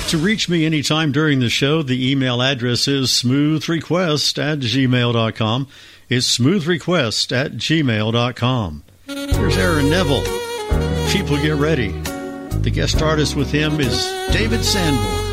To reach me anytime during the show, the email address is smoothrequest@gmail.com. It's smoothrequest@gmail.com. Here's Aaron Neville. People get ready. The guest artist with him is David Sanborn.